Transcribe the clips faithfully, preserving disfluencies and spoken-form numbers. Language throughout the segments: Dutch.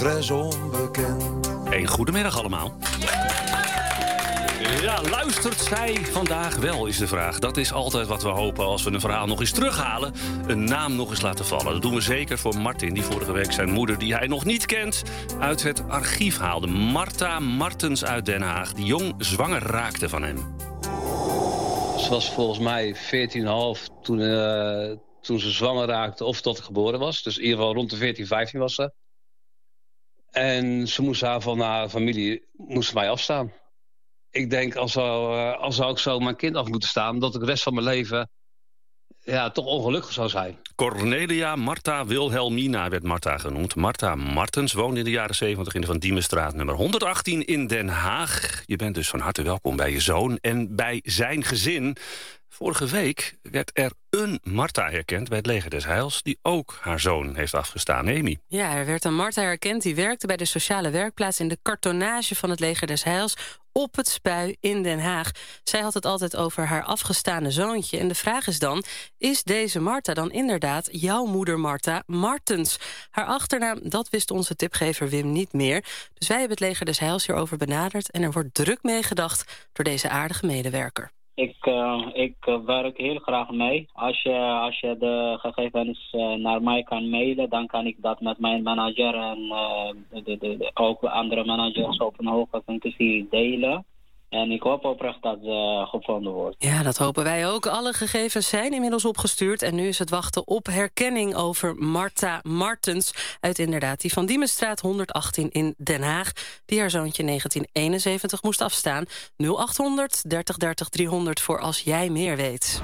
Adres onbekend. Een goedemiddag allemaal. Ja, luistert zij vandaag wel, is de vraag. Dat is altijd wat we hopen als we een verhaal nog eens terughalen. Een naam nog eens laten vallen. Dat doen we zeker voor Martin, die vorige week zijn moeder, die hij nog niet kent, uit het archief haalde. Marta Martens uit Den Haag, die jong zwanger raakte van hem. Ze was volgens mij veertien komma vijf toen, uh, toen ze zwanger raakte of tot ik geboren was. Dus in ieder geval rond de veertien, vijftien was ze. En ze moest haar van haar familie moest mij afstaan. Ik denk, als zou, uh, als zou ik zo mijn kind af moeten staan, dat ik de rest van mijn leven ja, toch ongelukkig zou zijn. Cornelia Marta Wilhelmina werd Marta genoemd. Marta Martens woonde in de jaren zeventig in de Van Diemenstraat nummer honderdachttien in Den Haag. Je bent dus van harte welkom bij je zoon en bij zijn gezin. Vorige week werd er een Marta herkend bij het Leger des Heils, die ook haar zoon heeft afgestaan, Amy. Ja, er werd een Marta herkend die werkte bij de sociale werkplaats in de kartonage van het Leger des Heils op het Spui in Den Haag. Zij had het altijd over haar afgestane zoontje. En de vraag is dan, is deze Marta dan inderdaad jouw moeder Marta Martens? Haar achternaam, dat wist onze tipgever Wim niet meer. Dus wij hebben het Leger des Heils hierover benaderd en er wordt druk meegedacht door deze aardige medewerker. Ik, uh, ik uh, werk heel graag mee. Als je, als je de gegevens uh, naar mij kan mailen, dan kan ik dat met mijn manager en uh, de, de, de, ook andere managers op een hoge functie delen. En ik hoop oprecht dat ze gevonden wordt. Ja, dat hopen wij ook. Alle gegevens zijn inmiddels opgestuurd en nu is het wachten op herkenning over Marta Martens uit inderdaad die Van Diemenstraat honderdachttien in Den Haag, die haar zoontje negentien eenenzeventig moest afstaan. nul achthonderd dertig dertig driehonderd voor als jij meer weet.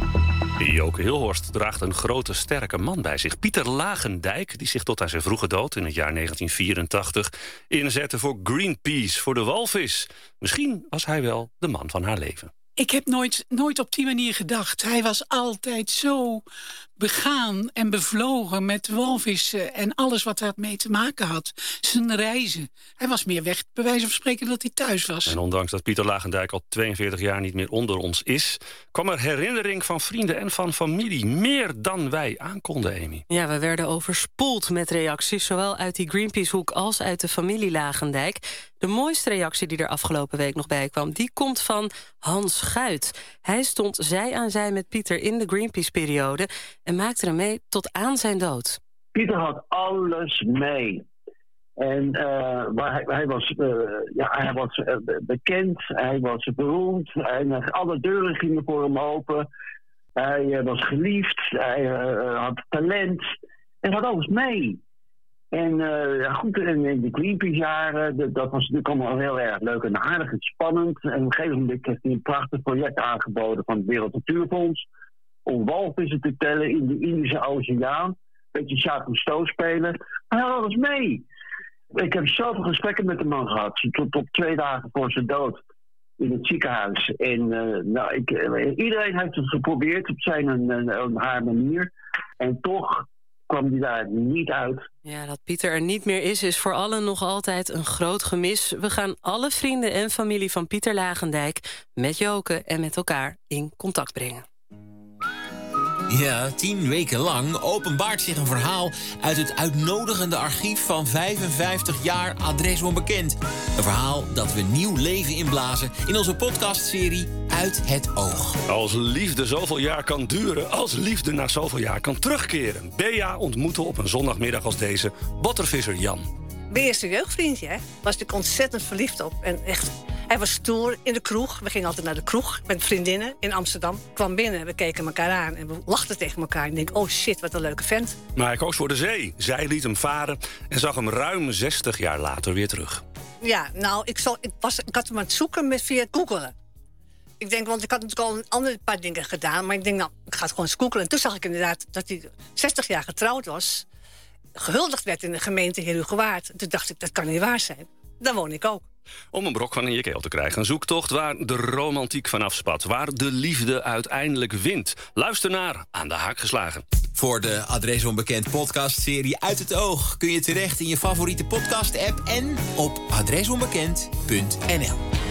Joke Hilhorst draagt een grote, sterke man bij zich. Pieter Lagendijk, die zich tot aan zijn vroege dood in het jaar negentien vierentachtig inzette voor Greenpeace, voor de walvis. Misschien was hij wel de man van haar leven. Ik heb nooit, nooit op die manier gedacht. Hij was altijd zo begaan en bevlogen met walvissen en alles wat daarmee te maken had. Zijn reizen. Hij was meer weg, bij wijze van spreken, dat hij thuis was. En ondanks dat Pieter Lagendijk al tweeënveertig jaar niet meer onder ons is, kwam er herinnering van vrienden en van familie. Meer dan wij aankonden, Amy. Ja, we werden overspoeld met reacties, zowel uit die Greenpeace-hoek als uit de familie Lagendijk. De mooiste reactie die er afgelopen week nog bij kwam, die komt van Hans Guit. Hij stond zij aan zij met Pieter in de Greenpeace-periode en maakte hem mee tot aan zijn dood. Pieter had alles mee. En uh, hij, hij, was, uh, ja, hij was uh, bekend, hij was beroemd, en uh, alle deuren gingen voor hem open. Hij uh, was geliefd, hij uh, had talent en had alles mee. En uh, ja, goed, in, in de Greenpeace-jaren, dat, dat was natuurlijk allemaal heel erg leuk en aardig en spannend. En op een gegeven moment heeft hij een prachtig project aangeboden van het Wereld Natuurfonds om walvissen te tellen in de Indische Oceaan. Beetje Jacques Cousteau spelen. Hij had alles mee. Ik heb zoveel gesprekken met de man gehad, tot op twee dagen voor zijn dood in het ziekenhuis. En uh, nou, ik, uh, iedereen heeft het geprobeerd op zijn en, en, en haar manier. En toch kwam die daar niet uit. Ja, dat Pieter er niet meer is, is voor allen nog altijd een groot gemis. We gaan alle vrienden en familie van Pieter Lagendijk met Joke en met elkaar in contact brengen. Ja, tien weken lang openbaart zich een verhaal uit het uitnodigende archief van vijfenvijftig jaar Adres Onbekend. Een verhaal dat we nieuw leven inblazen in onze podcastserie Uit het Oog. Als liefde zoveel jaar kan duren, als liefde na zoveel jaar kan terugkeren. Bea ontmoette op een zondagmiddag als deze bottervisser Jan. Mijn eerste jeugdvriendje, hè, was ik ontzettend verliefd op. En echt, hij was stoer in de kroeg. We gingen altijd naar de kroeg met vriendinnen in Amsterdam. Ik kwam binnen, we keken elkaar aan en we lachten tegen elkaar. En ik denk, oh shit, wat een leuke vent. Maar hij koos voor de zee. Zij liet hem varen en zag hem ruim zestig jaar later weer terug. Ja, nou, ik, zal, ik, was, ik had hem aan het zoeken met via googelen. Ik denk, want ik had natuurlijk al een andere paar dingen gedaan. Maar ik denk, nou, ik ga het gewoon eens googelen. En toen zag ik inderdaad dat hij zestig jaar getrouwd was. Gehuldigd werd in de gemeente Herugewaard. Toen dacht ik, dat kan niet waar zijn. Daar woon ik ook. Om een brok van in je keel te krijgen. Een zoektocht waar de romantiek vanaf spat. Waar de liefde uiteindelijk wint. Luister naar Aan de Haak geslagen. Voor de Adres Onbekend podcastserie Uit het Oog kun je terecht in je favoriete podcast-app en op adresonbekend punt n l.